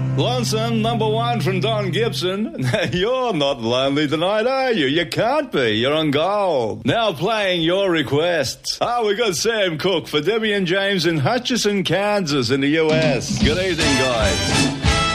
Lonesome, number one from Don Gibson. You're not lonely tonight, are you? You can't be. You're on gold. Now playing your requests. We got Sam Cooke for Debbie and James in Hutchinson, Kansas in the US. Good evening, guys.